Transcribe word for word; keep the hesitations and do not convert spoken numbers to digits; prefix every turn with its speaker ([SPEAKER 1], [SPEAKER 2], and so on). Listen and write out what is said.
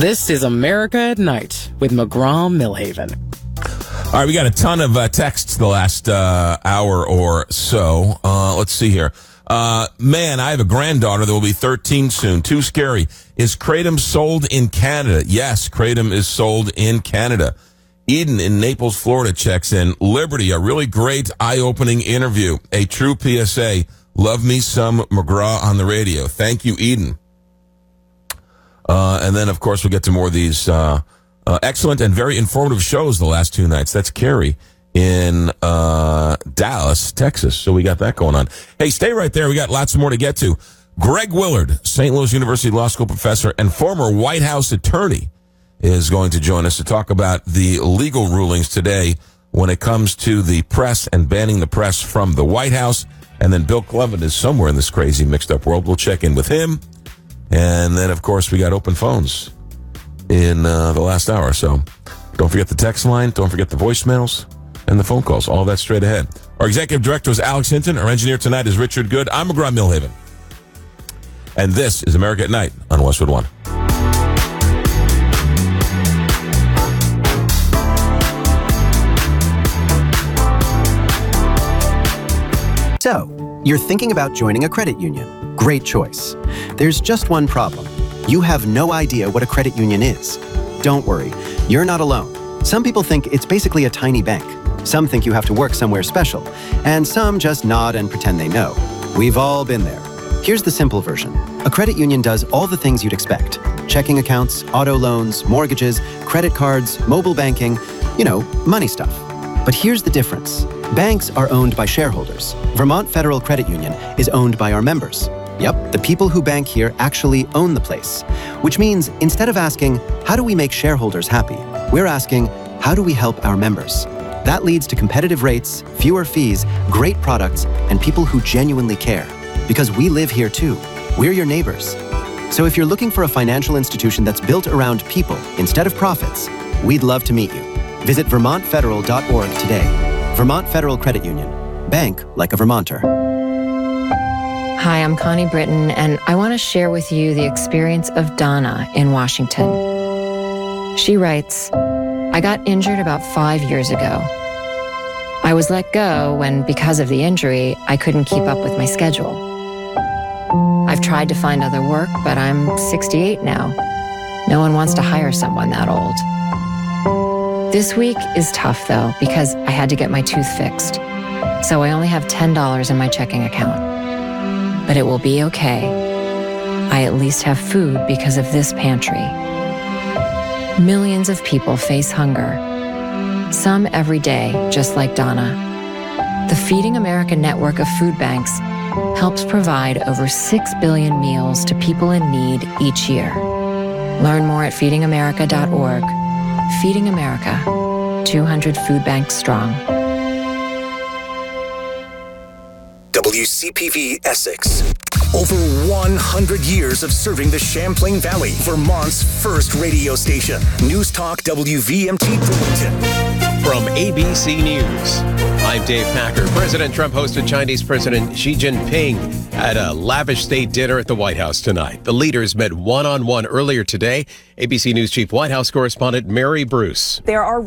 [SPEAKER 1] This is America at Night with McGraw-Millhaven.
[SPEAKER 2] All right, we got a ton of uh, texts the last uh, hour or so. Uh, let's see here. Uh, man, I have a granddaughter that will be thirteen soon. Too scary. Is Kratom sold in Canada? Yes, Kratom is sold in Canada. Eden in Naples, Florida checks in. Liberty, a really great eye-opening interview. A true P S A. Love me some McGraw on the radio. Thank you, Eden. Uh, and then, of course, we'll get to more of these uh, uh, excellent and very informative shows the last two nights. That's Carrie in uh, Dallas, Texas. So we got that going on. Hey, stay right there. We got lots more to get to. Greg Willard, Saint Louis University Law School professor and former White House attorney, is going to join us to talk about the legal rulings today when it comes to the press and banning the press from the White House. And then Bill Clement is somewhere in this crazy mixed-up world. We'll check in with him. And then, of course, we got open phones in uh, the last hour. So don't forget the text line. Don't forget the voicemails and the phone calls. All that straight ahead. Our executive director is Alex Hinton. Our engineer tonight is Richard Good. I'm McGraw-Millhaven. And this is America at Night on Westwood One.
[SPEAKER 3] So, you're thinking about joining a credit union. Great choice. There's just one problem. You have no idea what a credit union is. Don't worry, you're not alone. Some people think it's basically a tiny bank. Some think you have to work somewhere special. And some just nod and pretend they know. We've all been there. Here's the simple version. A credit union does all the things you'd expect. Checking accounts, auto loans, mortgages, credit cards, mobile banking, you know, money stuff. But here's the difference. Banks are owned by shareholders. Vermont Federal Credit Union is owned by our members. Yep, the people who bank here actually own the place. Which means instead of asking, how do we make shareholders happy? We're asking, how do we help our members? That leads to competitive rates, fewer fees, great products, and people who genuinely care. Because we live here too. We're your neighbors. So if you're looking for a financial institution that's built around people instead of profits, we'd love to meet you. Visit vermont federal dot org today. Vermont Federal Credit Union. Bank like a Vermonter.
[SPEAKER 4] Hi, I'm Connie Britton, and I want to share with you the experience of Donna in Washington. She writes, I got injured about five years ago. I was let go when, because of the injury, I couldn't keep up with my schedule. I've tried to find other work, but I'm sixty-eight now. No one wants to hire someone that old. This week is tough, though, because I had to get my tooth fixed. So I only have ten dollars in my checking account. But it will be okay. I at least have food because of this pantry. Millions of people face hunger. Some every day, just like Donna. The Feeding America network of food banks helps provide over six billion meals to people in need each year. Learn more at feeding america dot org. Feeding America, two hundred food banks strong.
[SPEAKER 5] W C P V Essex. Over one hundred years of serving the Champlain Valley, Vermont's first radio station. News Talk W V M T Bloomington.
[SPEAKER 6] From A B C News, I'm Dave Packer. President Trump hosted Chinese President Xi Jinping at a lavish state dinner at the White House tonight. The leaders met one-on-one earlier today. A B C News Chief White House correspondent Mary Bruce.
[SPEAKER 7] There are